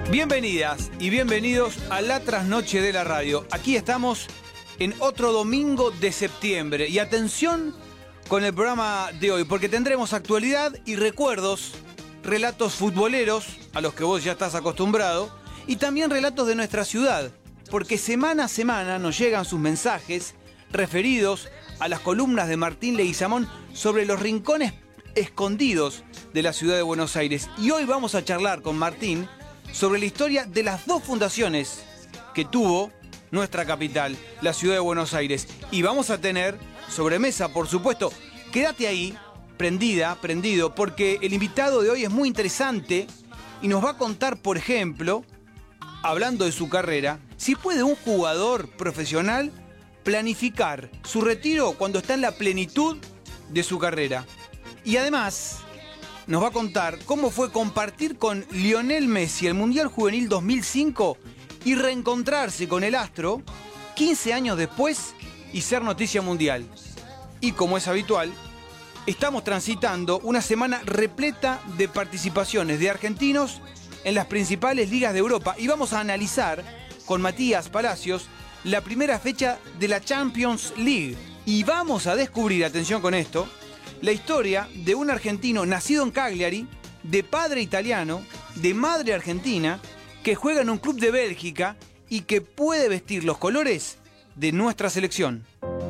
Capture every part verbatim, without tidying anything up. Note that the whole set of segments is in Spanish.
Bienvenidas y bienvenidos a la trasnoche de la radio. Aquí estamos en otro domingo de septiembre. Y atención con el programa de hoy, porque tendremos actualidad y recuerdos, relatos futboleros, a los que vos ya estás acostumbrado, y también relatos de nuestra ciudad, porque semana a semana nos llegan sus mensajes referidos a las columnas de Martín Leguizamón sobre los rincones escondidos de la ciudad de Buenos Aires. Y hoy vamos a charlar con Martín sobre la historia de las dos fundaciones que tuvo nuestra capital, la ciudad de Buenos Aires. Y vamos a tener sobremesa, por supuesto. Quédate ahí, prendida, prendido, porque el invitado de hoy es muy interesante y nos va a contar, por ejemplo, hablando de su carrera, si puede un jugador profesional planificar su retiro cuando está en la plenitud de su carrera. Y además nos va a contar cómo fue compartir con Lionel Messi el Mundial Juvenil dos mil cinco y reencontrarse con el astro quince años después y ser noticia mundial. Y como es habitual, estamos transitando una semana repleta de participaciones de argentinos en las principales ligas de Europa. Y vamos a analizar con Matías Palacios la primera fecha de la Champions League. Y vamos a descubrir, atención con esto, la historia de un argentino nacido en Cagliari, de padre italiano, de madre argentina, que juega en un club de Bélgica y que puede vestir los colores de nuestra selección.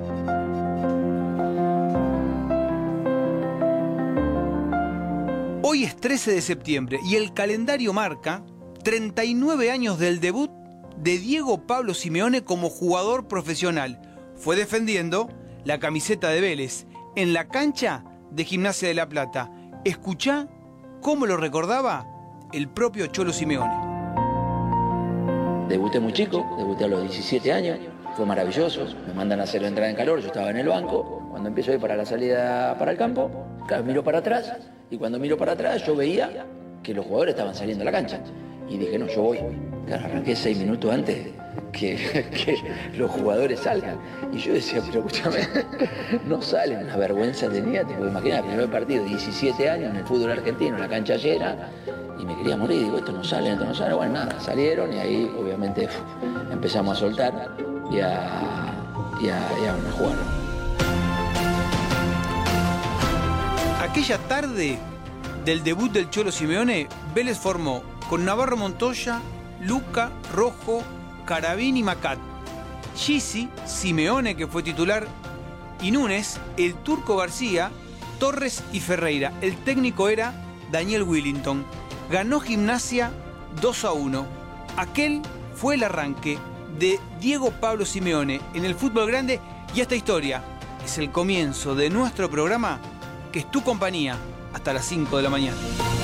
Hoy es trece de septiembre y el calendario marca treinta y nueve años del debut de Diego Pablo Simeone como jugador profesional. Fue defendiendo la camiseta de Vélez en la cancha de Gimnasia de La Plata. Escuchá cómo lo recordaba el propio Cholo Simeone. Debuté muy chico, debuté a los diecisiete años, fue maravilloso, me mandan a hacer la entrada en calor, yo estaba en el banco, cuando empiezo a ir para la salida para el campo, miro para atrás, y cuando miro para atrás yo veía que los jugadores estaban saliendo a la cancha, y dije, no, yo voy. Claro, arranqué seis minutos antes que, que los jugadores salgan. Y yo decía, pero escúchame, no salen, una vergüenza tenía, te puedo imaginar, primer partido, diecisiete años en el fútbol argentino, la cancha llena, y me quería morir, digo, esto no sale, esto no sale, bueno, nada, salieron y ahí obviamente empezamos a soltar y a, y a, y a jugar. Aquella tarde del debut del Cholo Simeone, Vélez formó con Navarro Montoya, Luca, Rojo, Carabín y Macat, Gisi, Simeone, que fue titular, y Núñez, el Turco García, Torres y Ferreira. El técnico era Daniel Willington. Ganó Gimnasia dos a uno. Aquel fue el arranque de Diego Pablo Simeone en el fútbol grande, y esta historia es el comienzo de nuestro programa, que es tu compañía hasta las cinco de la mañana.